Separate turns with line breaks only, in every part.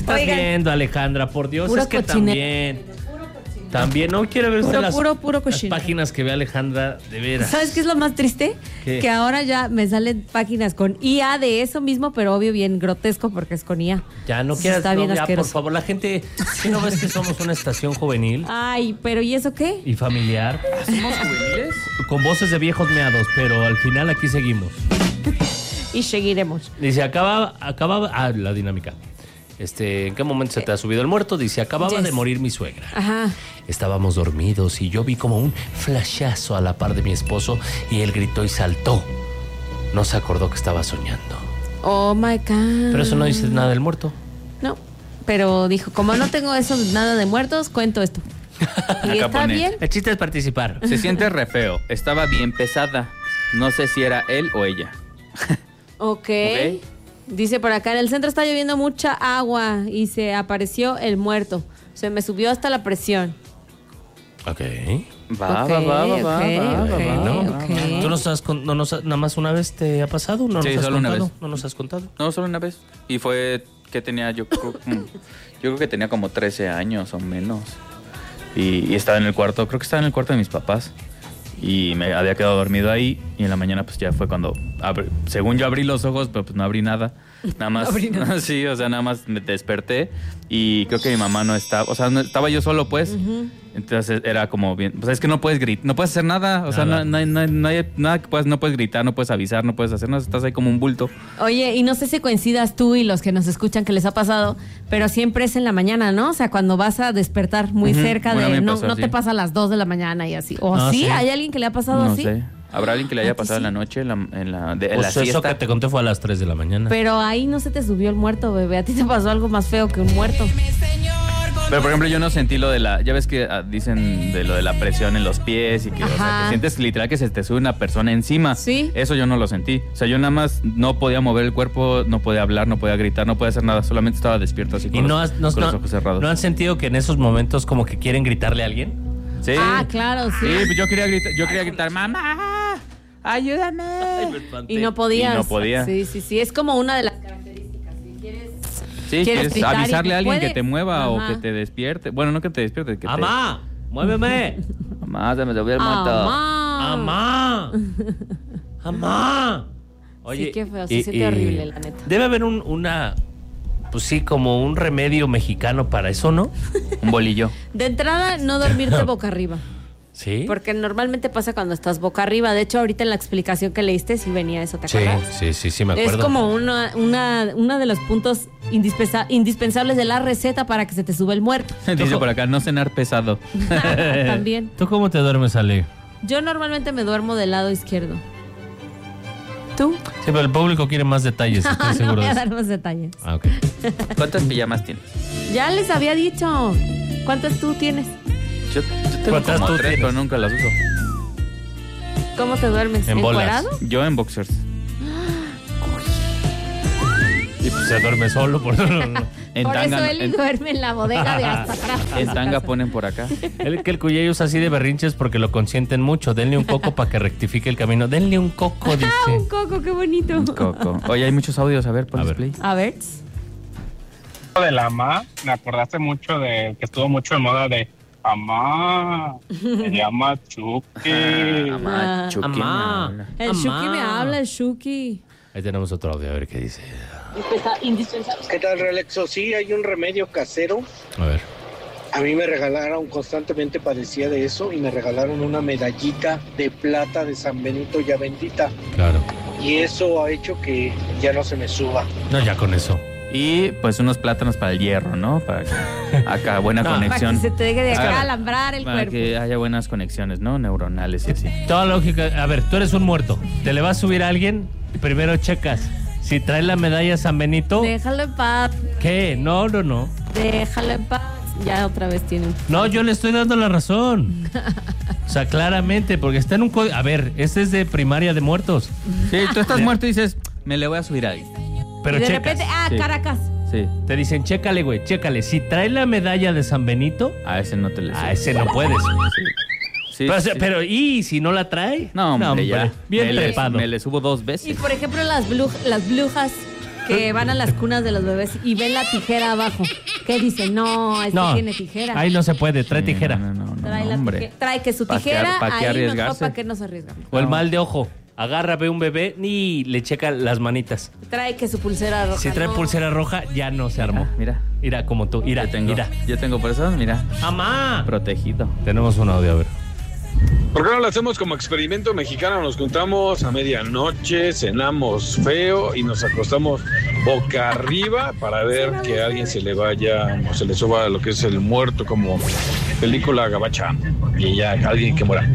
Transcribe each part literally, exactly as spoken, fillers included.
estás
Oigan.
viendo, Alejandra? Por Dios,
Puro
es que
cochinero.
también... También, no quiero ver
Puro,
las,
puro, puro
las
cochinero.
páginas que ve Alejandra, de veras.
¿Sabes qué es lo más triste?
¿Qué?
Que ahora ya me salen páginas con I A de eso mismo, pero obvio bien grotesco porque es con I A.
Ya no
Entonces
quieras,
está
no,
bien
ya, por
asqueroso.
favor, la gente, ¿qué no ves que somos una estación juvenil
Ay, pero ¿y eso qué?
y familiar?
¿Somos juveniles?
Con voces de viejos meados, pero al final aquí seguimos.
Y seguiremos.
Dice, acaba, acababa, ah, la dinámica. Este, ¿en qué momento se te ha subido el muerto? Dice, acababa
Yes.
de morir mi suegra.
Ajá.
Estábamos dormidos y yo vi como un flashazo a la par de mi esposo y él gritó y saltó. No se acordó que estaba soñando.
Oh my God.
Pero eso no dice nada del muerto.
No, pero dijo, como no tengo eso, nada de muertos, cuento esto. ¿Y
Acá
está
pone.
bien?
El chiste es participar.
Se siente re feo. Estaba bien pesada. No sé si era él o ella.
Ok.
Ok.
Dice por acá, en el centro está lloviendo mucha agua y se apareció el muerto. Se me subió hasta la presión.
Ok.
Va,
Ok,
va, va, va,
ok,
va, va,
ok,
va, va,
ok.
va, va.
¿Tú nos has con- no nos ha- nada más una vez te ha pasado? ¿No
Sí,
nos has
solo una
contado?
vez.
¿No nos has contado?
No, solo una vez. Y fue que tenía, yo creo, mm, yo creo que tenía como trece años o menos. Y, y estaba en el cuarto, creo que estaba en el cuarto de mis papás. Y me había quedado dormido ahí. Y en la mañana pues ya fue cuando, abrí- según yo abrí los ojos, pero pues no abrí nada. Nada más,
abrí nada.
sí, o sea, nada más me desperté. Y creo que mi mamá no estaba, o sea, no, estaba yo solo pues. Entonces era como bien, pues es que no puedes gritar, no puedes hacer nada. O sea,
Nada.
no, no hay, no hay- no hay nada que puedas, no puedes gritar, no puedes avisar, no puedes hacer nada. Estás ahí como un bulto.
Oye, y no sé si coincidas tú y los que nos escuchan que les ha pasado, pero siempre es en la mañana, ¿no? O sea, cuando vas a despertar muy
Ujú.
cerca
Bueno, a
de...
mí me
No,
pasó
no
así.
te pasa a las dos de la mañana y así. ¿O
No,
sí?
sí.
¿Hay alguien que le ha pasado
No
así?
sé. ¿Habrá alguien que le haya
Aquí
pasado
sí.
en la noche, en la, en la, de, en
Pues
la
eso
siesta?
que te conté fue a las tres de la mañana.
Pero ahí no se te subió el muerto, bebé. A ti te pasó algo más feo que un muerto.
Pero por ejemplo, yo no sentí lo de la. Ya ves que ah, dicen de lo de la presión en los pies y que, o sea,
Ajá.
que sientes literal que se te sube una persona encima.
Sí.
Eso yo no lo sentí. O sea, yo nada más no podía mover el cuerpo, no podía hablar, no podía gritar, no podía hacer nada. Solamente estaba despierto así con,
¿Y no,
los,
has- no,
con los
no-
ojos cerrados.
no han sentido que en esos momentos como que quieren gritarle a alguien?
Sí.
Ah, claro, sí.
Sí, pues yo quería gritar, yo quería gritar, mamá, ayúdame.
Y no podías.
Y no podía.
Sí, sí, sí. Es como una de las características. Si quieres...
Sí,
¿Quieres
quieres
gritar y
avisarle
no
a alguien que
puedes?
te mueva o
Ajá.
que te despierte. Bueno, no que te despierte, que te...
¡Amá! ¡Muéveme!
Mamá, se me subió el
Ah,
muerto.
Amá.
¡Amá! ¡Amá!
Sí, qué feo, se siente horrible, la neta.
Debe haber un, una, pues sí, como un remedio mexicano para eso, ¿no?
Un bolillo.
De entrada, no dormirte boca arriba.
Sí.
Porque normalmente pasa cuando estás boca arriba. De hecho, ahorita en la explicación que leíste, sí venía eso, ¿te
Sí,
acuerdas?
sí, sí, sí, me acuerdo.
Es como una, una, una de los puntos indispensa- indispensables de la receta para que se te suba el muerto.
Dice por acá, no cenar pesado.
También.
¿Tú cómo te duermes, Ale?
Yo normalmente me duermo del lado izquierdo. ¿Tú?
Sí, pero el público quiere más detalles, estoy
no
seguro
voy
de
a
eso.
dar más detalles.
Ah, ok.
¿Cuántas pijamas tienes?
Ya les había dicho. ¿Cuántas tú tienes?
Yo, yo tengo
¿Cuántas
como
tú
tres,
tienes?
pero nunca las uso.
¿Cómo te duermes?
En bolas.
¿Encuerado?
Yo en boxers.
Y pues se duerme solo, por eso.
En
Por
tanga,
eso él
en,
duerme en la bodega de hasta atrás.
en
de su
tanga
casa.
ponen por acá.
El que el cuyello es así de berrinches porque lo consienten mucho. Denle un coco para que rectifique el camino. Denle un coco,
Ah, un
dice.
coco, qué bonito.
Coco. Oye, hay muchos audios. A ver, pon
A ver.
play.
A ver.
De la mamá, me acordaste mucho de que estuvo mucho de moda de mamá, se llama Chucky.
Ah, mamá,
Ah.
Chucky,
Amá.
me habla.
El
Amá.
Shuki me habla, el Shuki.
Ahí tenemos otro audio, a ver qué dice.
¿Qué tal, Relexo? Sí, hay un remedio casero.
A ver.
A mí me regalaron, constantemente padecía de eso, y me regalaron una medallita de plata de San Benito ya bendita.
Claro.
Y eso ha hecho que ya no se me suba.
No, ya con eso.
Y pues unos plátanos para el hierro, ¿no? Para que acá buena
No.
Para que
conexión.
se te deje de acá
Ah,
alambrar el
Para
cuerpo.
que haya buenas conexiones, ¿no? Neuronales y así.
Toda lógica. A ver, tú eres un muerto. Te le va a subir a alguien y primero checas. Si trae la medalla San Benito,
Déjalo en paz,
¿qué? No, no, no.
déjalo en paz. Ya otra vez tiene un...
No, yo le estoy dando la razón. O sea, claramente, porque está en un código. A ver, este es de primaria de muertos.
Sí, tú estás muerto y dices, me le voy a subir a alguien.
Pero
y de
checas.
repente, ah,
Sí.
Caracas.
Sí.
Te dicen, chécale, güey, chécale. Si trae la medalla de San Benito,
A ese no te le
a
subes.
ese no puedes.
Sí,
pero,
sí.
pero, ¿y si no la trae?
No, hombre, ya.
Bien
me le,
trepado.
me le subo dos
Y
veces.
por ejemplo, las, blu- las brujas. que van a las cunas de los bebés y ven la tijera abajo. ¿Qué dicen? No, este
No,
tiene tijera.
ahí no se puede, trae
Sí,
tijera.
No, no, no,
Trae,
no,
la
hombre.
tije- trae que su
¿Pa' qué-
tijera,
pa' qué
ahí mejor
arriesgarse?
para que no se arriesgan.
O el mal de ojo. Agarra, ve un bebé y le checa las manitas.
Trae que su pulsera roja.
Si trae
no.
pulsera roja, ya no se armó.
Mira,
Mira como tú, mira,
yo tengo,
mira.
yo tengo por eso, mira,
¡Amá!
protegido.
Tenemos un audio, a ver.
¿Por qué no lo hacemos como experimento mexicano? Nos juntamos a medianoche, cenamos feo y nos acostamos boca arriba para ver que a alguien se le vaya o se le suba lo que es el muerto como película gabacha y ya alguien que muera.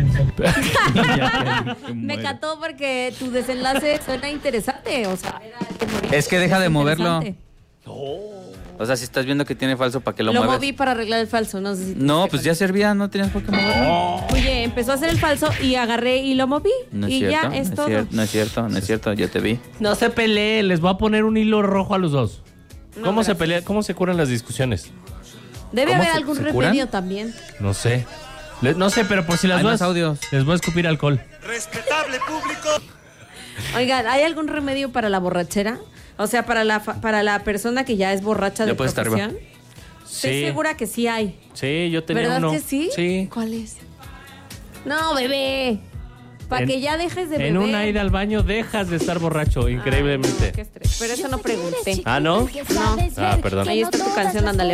Me encantó porque tu desenlace suena interesante. O sea, ver a alguien morir
Es que deja de
es
moverlo.
interesante.
O sea, si estás viendo que tiene falso, ¿para qué lo,
Lo
mueves?
moví para arreglar el falso. No sé si te
No,
diste
pues ya
cuenta.
servía, no tenías por qué moverlo.
Oye, empezó a hacer el falso y agarré y lo moví.
No es
y
cierto,
ya
no
es
es
todo.
cier- no es cierto, no es cierto, yo te vi.
No se peleen, les voy a poner un hilo rojo a los dos.
No,
¿Cómo se
gracias.
pelea? ¿Cómo se curan las discusiones?
Debe
¿Cómo
haber
se-
algún
se
remedio
curan?
también.
No sé. Le- no sé, pero por si las
Hay
dudas,
más audios.
les voy a escupir alcohol.
Oigan, ¿hay algún remedio para la borrachera? O sea, para la fa- para la persona que ya es borracha de
Ya puedes estar
profesión. Estoy
Sí.
segura que sí hay.
Sí, yo tenía
¿Verdad
uno.
que sí?
Sí.
¿Cuál es? No, bebé. Para
En-
que ya dejes de beber.
En una ida al baño dejas de estar borracho,
Ay,
increíblemente.
no, qué estrés. Pero eso no pregunté.
Ah, ¿no?
No.
Ah, perdón.
Ahí está tu canción, ándale.